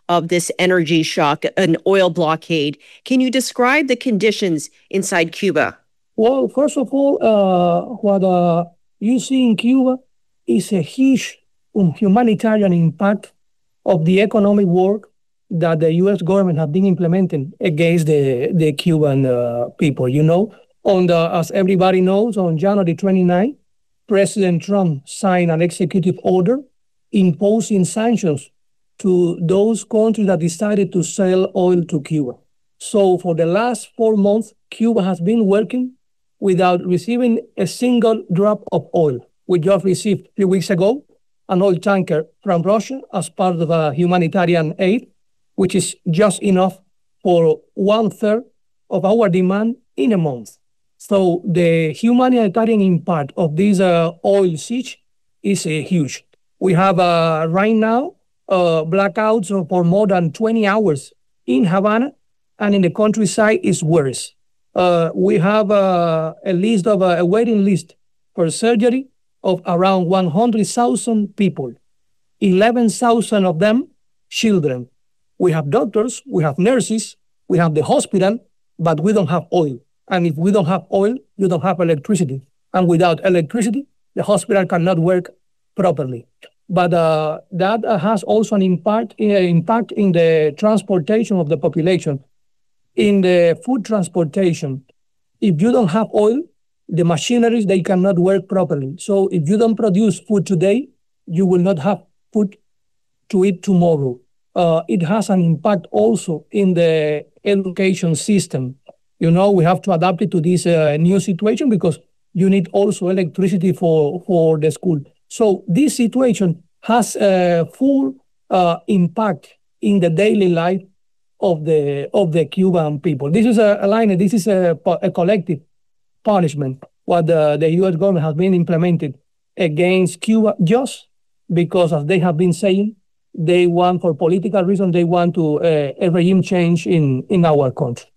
of this energy shock, an oil blockade. Can you describe the conditions inside Cuba? Well, first of all, what you see in Cuba is a huge humanitarian impact of the economic work that the U.S. government has been implementing against the Cuban people. As everybody knows, on January 29, President Trump signed an executive order imposing sanctions to those countries that decided to sell oil to Cuba. So for the last 4 months, Cuba has been working without receiving a single drop of oil. We just received 3 weeks ago an oil tanker from Russia as part of a humanitarian aid, which is just enough for 1/3 of our demand in a month. So the humanitarian impact of this oil siege is huge. We have right now blackouts for more than 20 hours in Havana, and in the countryside is worse. We have a waiting list for surgery of around 100,000 people, 11,000 of them children. We have doctors, we have nurses, we have the hospital, but we don't have oil. And if we don't have oil, you don't have electricity. And without electricity, the hospital cannot work properly. But that has also an impact in the transportation of the population. In the food transportation, if you don't have oil, the machineries, they cannot work properly. So if you don't produce food today, you will not have food to eat tomorrow. It has an impact also in the education system. We have to adapt it to this new situation because you need also electricity for the school. So this situation has a full impact in the daily life of the Cuban people. This is a collective punishment what the U.S. government has been implementing against Cuba just because, as they have been saying, they want, for political reasons, they want to a regime change in our country.